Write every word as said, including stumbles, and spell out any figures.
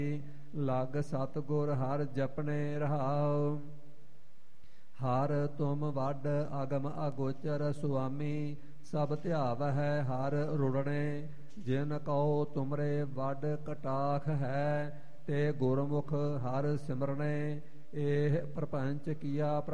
ਲਗ ਸਤਿਗੁਰ ਹਰ ਜਪਣੇ ਰਹਾਉ। ਹਰ ਤੁਮ ਵੱਡ ਅਗਮ ਅਗੋਚਰ ਸੁਆਮੀ, ਸਭ ਧਿਆਵ ਹੈ ਹਰ ਰੁੜਣੇ। ਜਿਨ ਕਉ ਤੁਮਰੇ ਵੱਡ ਕਟਾਖ ਹੈ, ਤੇ ਗੁਰਮੁਖ ਹਰ ਸਿਮਰਣੇ। ਇਹ ਪ੍ਰਪੰਚ ਕੀਆ